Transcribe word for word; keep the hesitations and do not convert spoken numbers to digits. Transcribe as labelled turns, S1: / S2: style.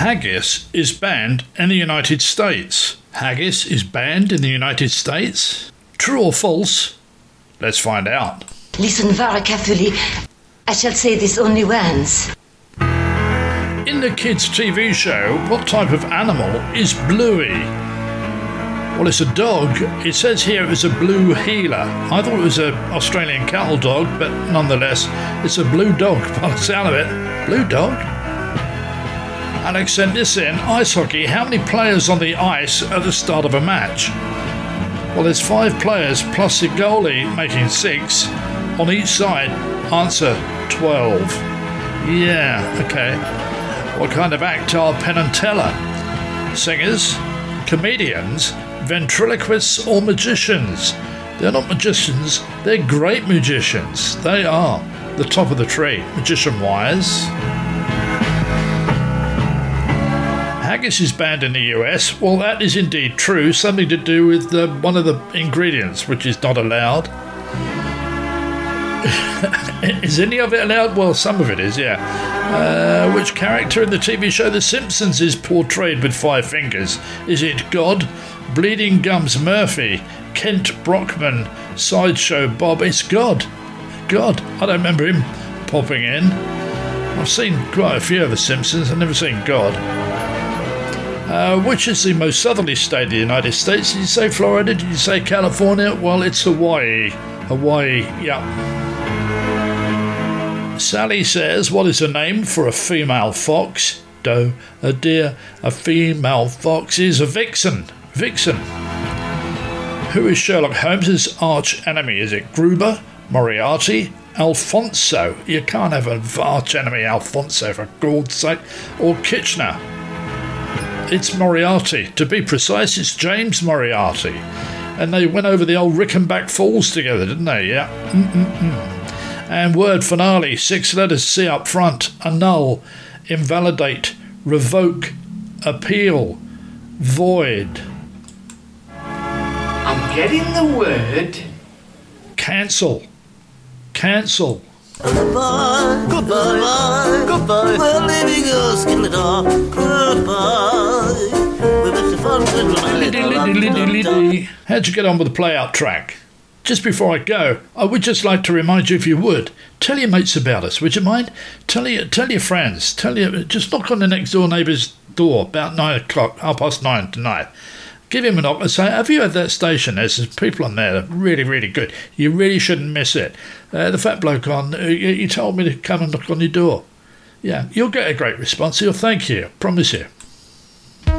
S1: Haggis is banned in the United States. Haggis is banned in the United States? True or false? Let's find out.
S2: Listen very carefully. I shall say this only once.
S1: In the kids' T V show, what type of animal is Bluey? Well, it's a dog. It says here it was a blue heeler. I thought it was an Australian cattle dog, but nonetheless, it's a blue dog by the sound of it. Blue dog? Alex sent this in. Ice hockey, how many players on the ice at the start of a match? Well, there's five players plus the goalie making six on each side. Answer, twelve. Yeah, okay. What kind of act are Penn and Teller? Singers? Comedians? Ventriloquists or magicians? They're not magicians, they're great magicians. They are the top of the tree, magician-wise. Haggis is banned in the U S. Well, that is indeed true. Something to do with the, one of the ingredients, which is not allowed. Is any of it allowed? Well, some of it is, yeah. Uh, which character in the T V show The Simpsons is portrayed with five fingers? Is it God, Bleeding Gums Murphy, Kent Brockman, Sideshow Bob? It's God. God. I don't remember him popping in. I've seen quite a few of The Simpsons. I've never seen God. Uh, which is the most southerly state of the United States? Did you say Florida? Did you say California? Well, it's Hawaii. Hawaii, yeah. Sally says, what is the name for a female fox? Doe, a deer. A female fox is a vixen. Vixen. Who is Sherlock Holmes's arch enemy? Is it Gruber, Moriarty, Alfonso? You can't have an arch enemy, Alfonso, for God's sake. Or Kitchener. It's Moriarty. To be precise, it's James Moriarty. And they went over the old Rickenback Falls together, didn't they? Yeah. Mm-mm-mm. And word finale, six letters C up front. Annul, invalidate, revoke, appeal, void.
S3: I'm getting the word.
S1: Cancel. Cancel.
S4: Goodbye, goodbye, goodbye. We're leaving us in the dark. Goodbye. We wish you fun.
S1: How'd you get on with the play-out track? Just before I go, I would just like to remind you, if you would, tell your mates about us, would you mind? Tell your, tell your friends, tell your, just knock on the next door neighbour's door about nine o'clock, half past nine tonight. Give him a knock and say, have you heard that station? There's people on there that are really, really good. You really shouldn't miss it. Uh, the fat bloke on, uh, he told me to come and knock on your door. Yeah, you'll get a great response. He'll thank you, promise you.